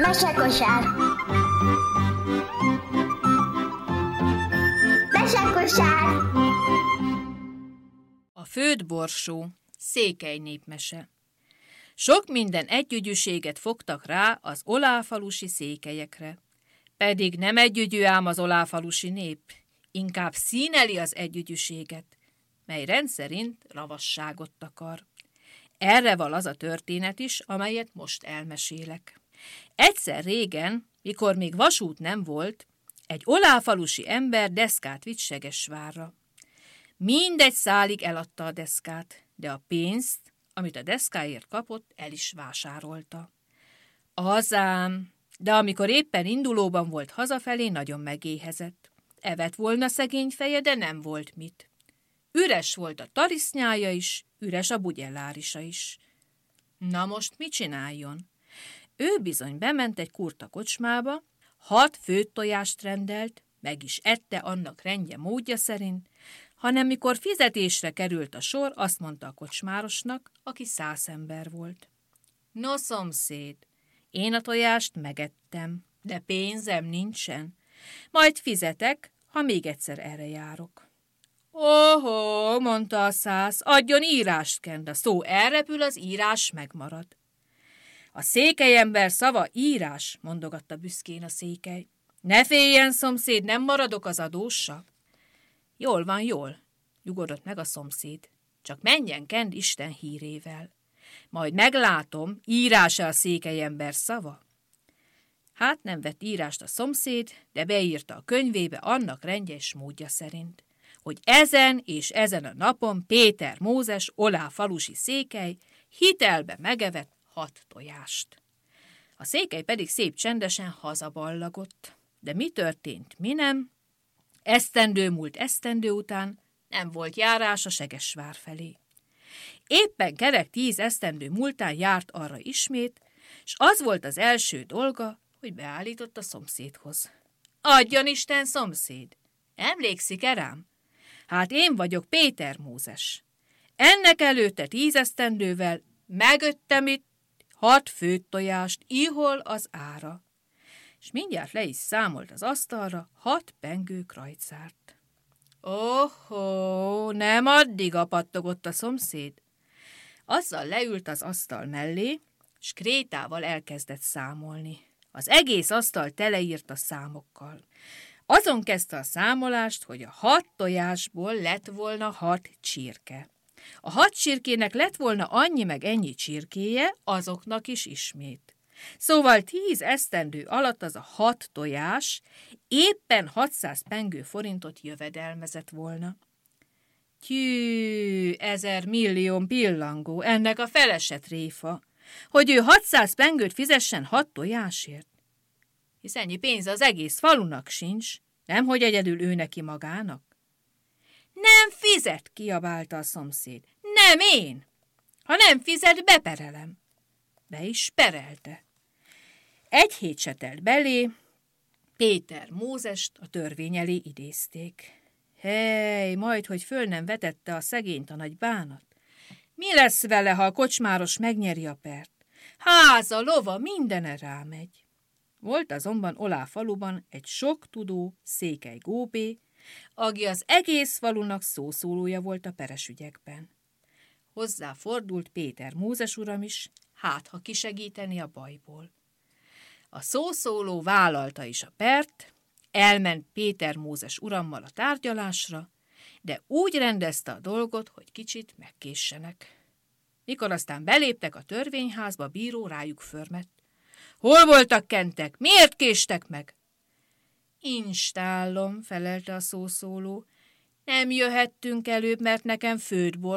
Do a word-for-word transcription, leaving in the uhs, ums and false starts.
Mesekosár. Mesekosár. A földborsó, székely népmese. Sok minden együgyűséget fogtak rá az oláfalusi székelyekre. Pedig nem együgyű ám az oláfalusi nép, inkább színeli az együgyűséget, mely rendszerint ravasságot takar. Erre val az a történet is, amelyet most elmesélek. Egyszer régen, mikor még vasút nem volt, egy oláfalusi ember deszkát vitt Segesvárra. Mindegy szálig eladta a deszkát, de a pénzt, amit a deszkáért kapott, el is vásárolta. Azám, de amikor éppen indulóban volt hazafelé, nagyon megéhezett. Evett volna szegény feje, de nem volt mit. Üres volt a tarisznyája is, üres a bugyellárisa is. Na most mit csináljon? Ő bizony bement egy kurta kocsmába, hat főtt tojást rendelt, meg is ette annak rendje módja szerint, hanem mikor fizetésre került a sor, azt mondta a kocsmárosnak, aki száz ember volt. No, szomszéd, én a tojást megettem, de pénzem nincsen. Majd fizetek, ha még egyszer erre járok. Ohó, mondta a száz, adjon írást kend, a szó elrepül, az írás megmarad. A székely ember szava írás, mondogatta büszkén a székely. Ne féljen, szomszéd, nem maradok az adóssa. Jól van, jól, nyugodott meg a szomszéd. Csak menjen kend Isten hírével. Majd meglátom, írás-e a székely ember szava. Hát nem vett írást a szomszéd, de beírta a könyvébe annak rendje és módja szerint, hogy ezen és ezen a napon Péter Mózes oláfalusi székely hitelbe megevett hat tojást. A székely pedig szép csendesen hazaballagott. De mi történt, mi nem? Esztendő múlt esztendő után, nem volt járás a Segesvár felé. Éppen kerek tíz esztendő múltán járt arra ismét, s az volt az első dolga, hogy beállított a szomszédhoz. Adjon Isten, szomszéd! Emlékszik-e rám? Hát én vagyok Péter Mózes. Ennek előtte tíz esztendővel megöttem itt hat főtt tojást, ihol az ára. És mindjárt le is számolt az asztalra hat pengő krajcárt. Ohó, nem addig apattogott a szomszéd. Azzal leült az asztal mellé, s krétával elkezdett számolni. Az egész asztal teleírt a számokkal. Azon kezdte a számolást, hogy a hat tojásból lett volna hat csirke. A hat csirkének lett volna annyi meg ennyi csirkéje, azoknak is ismét. Szóval tíz esztendő alatt az a hat tojás éppen hatszáz pengő forintot jövedelmezett volna. Tyű, ezer millió pillangó, ennek a feleset tréfa, hogy ő hatszáz pengőt fizessen hat tojásért. Hisz ennyi pénz az egész falunak sincs, nemhogy egyedül ő neki magának. Nem fizet, kiabálta a szomszéd. Nem én! Ha nem fizet, beperelem. Be is perelte. Egy hét se telt belé, Péter Mózest a törvény elé idézték. Hely, majd, hogy föl nem vetette a szegényt a nagy bánat. Mi lesz vele, ha a kocsmáros megnyeri a pert? Háza, lova, mindene rámegy. Volt azonban Oláfaluban egy sok tudó székely góbé, aki az egész falunak szószólója volt a peres ügyekben. Hozzá fordult Péter Mózes uram is, hát ha kisegíteni a bajból. A szószóló vállalta is a pert, elment Péter Mózes urammal a tárgyalásra, de úgy rendezte a dolgot, hogy kicsit megkéssenek. Mikor aztán beléptek a törvényházba, a bíró rájuk förmett. Hol voltak kentek? Miért késtek meg? Instállom, felelte a szószóló. Nem jöhettünk előbb, mert nekem főtt